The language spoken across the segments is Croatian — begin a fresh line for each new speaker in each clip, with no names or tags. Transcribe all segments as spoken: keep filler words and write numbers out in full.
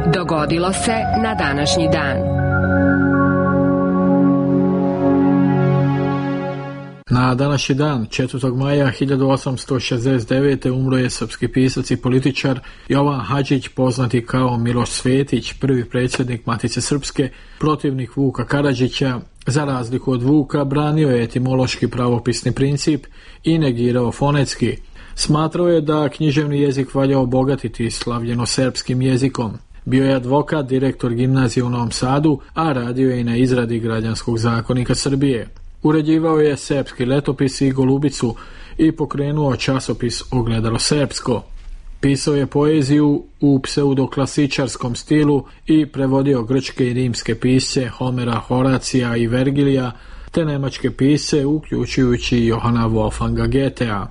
Dogodilo se na današnji dan.
Na današnji dan, četvrtog maja hiljadu osamsto šezdeset devete. umro je srpski pisac i političar Jovan Hadžić, poznati kao Miloš Svetić, prvi predsjednik Matice Srpske, protivnik Vuka Karadžića. Za razliku od Vuka, branio je etimološki pravopisni princip i negirao fonetski. Smatrao je da književni jezik valja obogatiti slavljeno srpskim jezikom. Bio je advokat, direktor gimnazije u Novom Sadu, a radio je i na izradi građanskog zakonika Srbije. Uređivao je srpski letopis i Golubicu i pokrenuo časopis Ogledalo srpsko. Pisao je poeziju u pseudoklasičarskom stilu i prevodio grčke i rimske pisce Homera, Horacija i Vergilija, te nemačke pisce, uključujući Johana Wolfganga Goethea.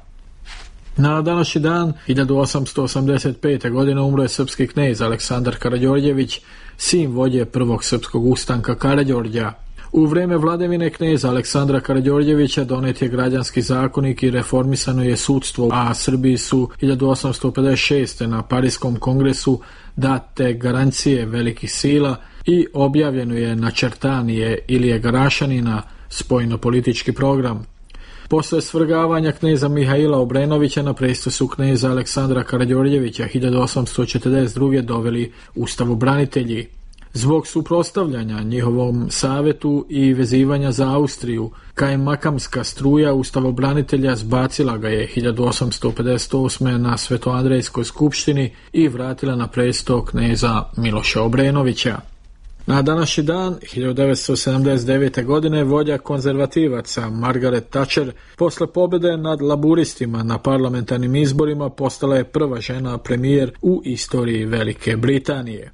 Na današnji dan, hiljadu osamsto osamdeset pete. godine, umro je srpski knez Aleksandar Karađorđević, sin vođe prvog srpskog ustanka Karađorđa. U vrijeme vladavine kneza Aleksandra Karađorđevića donet je građanski zakonik i reformisano je sudstvo, a Srbiji su hiljadu osamsto pedeset šeste. na Parijskom kongresu date garancije velikih sila i objavljeno je načrtanije Ilije Garašanina spoljno-politički program. Posle svrgavanja kneza Mihaila Obrenovića na prestosu kneza Aleksandra Karađorđevića hiljadu osamsto četrdeset druge. doveli ustavobranitelji. Zbog suprotstavljanja njihovom savetu i vezivanja za Austriju, Kajmakamska struja ustavobranitelja zbacila ga je hiljadu osamsto pedeset osme. na Svetoandrejskoj skupštini i vratila na presto kneza Miloša Obrenovića. Na današnji dan, hiljadu devetsto sedamdeset devete. godine, vođa konzervativaca Margaret Thatcher posle pobjede nad laburistima na parlamentarnim izborima postala je prva žena premijer u istoriji Velike Britanije.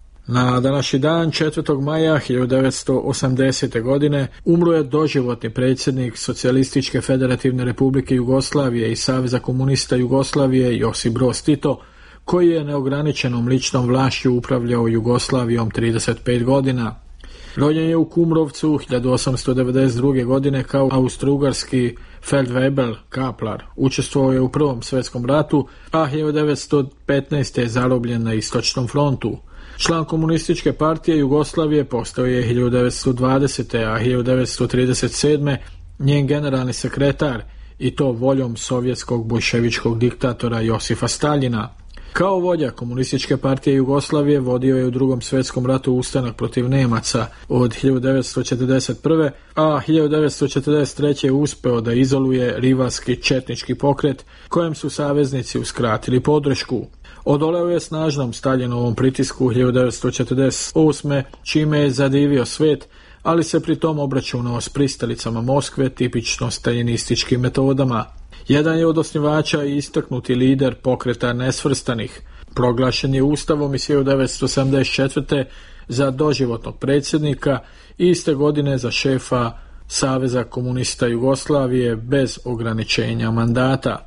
Na današnji dan, četvrtog maja hiljadu devetsto osamdesete. godine, umro je doživotni predsjednik Socijalističke federativne republike Jugoslavije i Saveza komunista Jugoslavije Josip Broz Tito, koji je neograničenom ličnom vlašću upravljao Jugoslavijom trideset pet godina. Rođen je u Kumrovcu hiljadu osamsto devedeset druge. godine kao austrougarski feldwebel kaplar. Učestvovao je u Prvom svjetskom ratu, a hiljadu devetsto petnaeste. je zarobljen na Istočnom frontu. Član komunističke partije Jugoslavije postao je hiljadu devetsto dvadesete. a hiljadu devetsto trideset sedme. njen generalni sekretar, i to voljom sovjetskog bolševičkog diktatora Josifa Staljina. Kao vođa komunističke partije Jugoslavije vodio je u Drugom svjetskom ratu ustanak protiv Nemaca od hiljadu devetsto četrdeset prve. a hiljadu devetsto četrdeset treće. je uspeo da izoluje rivalski četnički pokret kojem su saveznici uskratili podršku. Odoleo je snažnom Staljinovom pritisku hiljadu devetsto četrdeset osme. čime je zadivio svet, ali se pri tom obračunao s pristalicama Moskve tipično staljinističkim metodama. Jedan je od osnivača i istaknuti lider pokreta nesvrstanih. Proglašen je ustavom iz hiljadu devetsto sedamdeset četvrte. za doživotnog predsjednika i iste godine za šefa Saveza komunista Jugoslavije bez ograničenja mandata.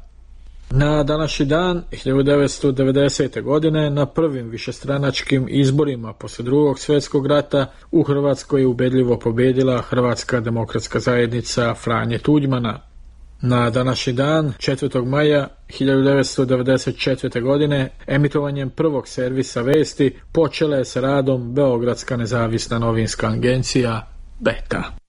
Na današnji dan, hiljadu devetsto devedesete. godine, na prvim višestranačkim izborima poslije Drugog svjetskog rata u Hrvatskoj je ubedljivo pobjedila Hrvatska demokratska zajednica Franje Tuđmana. Na današnji dan, četvrtog maja hiljadu devetsto devedeset četvrte. godine, emitovanjem prvog servisa vesti počela je sa radom Beogradska nezavisna novinska agencija Beta.